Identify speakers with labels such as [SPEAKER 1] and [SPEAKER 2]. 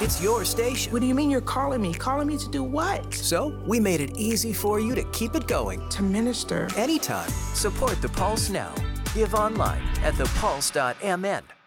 [SPEAKER 1] It's your station.
[SPEAKER 2] What do you mean you're calling me? Calling me to do what?
[SPEAKER 1] So we made it easy for you to keep it going.
[SPEAKER 2] To minister.
[SPEAKER 1] Anytime. Support the Pulse now. Give online at thepulse.mn.